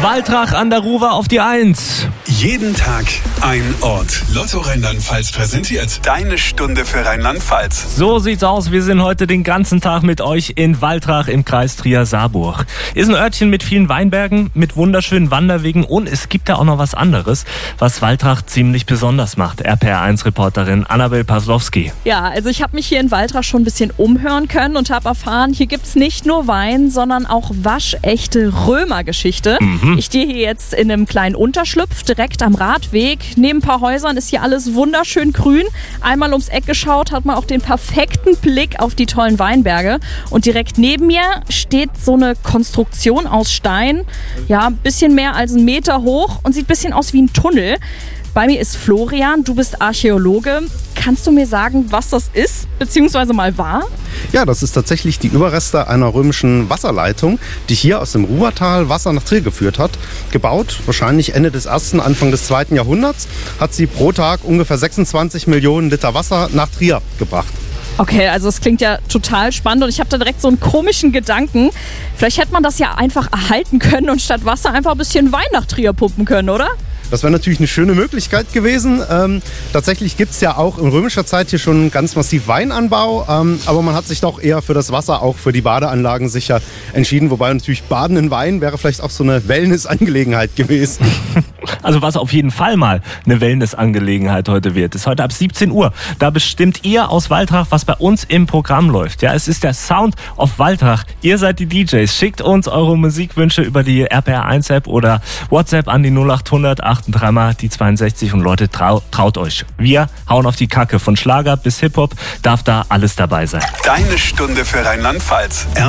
Waltrach an der Ruwer auf die 1. Jeden Tag ein Ort. Lotto Rheinland-Pfalz präsentiert deine Stunde für Rheinland-Pfalz. So sieht's aus. Wir sind heute den ganzen Tag mit euch in Waltrach im Kreis Trier-Saarburg. Ist ein Örtchen mit vielen Weinbergen, mit wunderschönen Wanderwegen und es gibt da auch noch was anderes, was Waltrach ziemlich besonders macht. RPR1-Reporterin Annabel Pawlowski. Ja, also ich habe mich hier in Waltrach schon ein bisschen umhören können und habe erfahren, hier gibt's nicht nur Wein, sondern auch waschechte Römergeschichte. Ich stehe hier jetzt in einem kleinen Unterschlupf, direkt am Radweg. Neben ein paar Häusern ist hier alles wunderschön grün. Einmal ums Eck geschaut, hat man auch den perfekten Blick auf die tollen Weinberge. Und direkt neben mir steht so eine Konstruktion aus Stein, ja, ein bisschen mehr als 1 Meter hoch und sieht ein bisschen aus wie ein Tunnel. Bei mir ist Florian, du bist Archäologe. Kannst du mir sagen, was das ist, beziehungsweise mal war? Ja, das ist tatsächlich die Überreste einer römischen Wasserleitung, die hier aus dem Ruhrtal Wasser nach Trier geführt hat. Gebaut, wahrscheinlich Ende des 1., Anfang des 2. Jahrhunderts, hat sie pro Tag ungefähr 26 Millionen Liter Wasser nach Trier gebracht. Okay, also es klingt ja total spannend und ich habe da direkt so einen komischen Gedanken. Vielleicht hätte man das ja einfach erhalten können und statt Wasser einfach ein bisschen Wein nach Trier pumpen können, oder? Das wäre natürlich eine schöne Möglichkeit gewesen. Tatsächlich gibt es ja auch in römischer Zeit hier schon ganz massiv Weinanbau, aber man hat sich doch eher für das Wasser, auch für die Badeanlagen sicher entschieden. Wobei natürlich Baden in Wein wäre vielleicht auch so eine Wellness-Angelegenheit gewesen. Also was auf jeden Fall mal eine Wellness-Angelegenheit heute wird, ist heute ab 17 Uhr. Da bestimmt ihr aus Waltrach, was bei uns im Programm läuft. Ja, es ist der Sound of Waltrach. Ihr seid die DJs. Schickt uns eure Musikwünsche über die RPR1-App oder WhatsApp an die 0800 83 mal die 62 und Leute, traut euch. Wir hauen auf die Kacke. Von Schlager bis Hip-Hop darf da alles dabei sein. Deine Stunde für Rheinland-Pfalz.